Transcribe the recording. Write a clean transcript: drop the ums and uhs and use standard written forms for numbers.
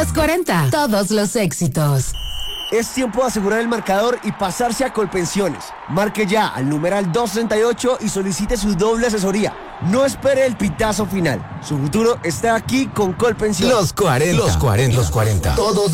Los 40, todos los éxitos. Es tiempo de asegurar el marcador y pasarse a Colpensiones. Marque ya al numeral 238 y solicite su doble asesoría. No espere el pitazo final. Su futuro está aquí con Colpensiones. Los 40. Todos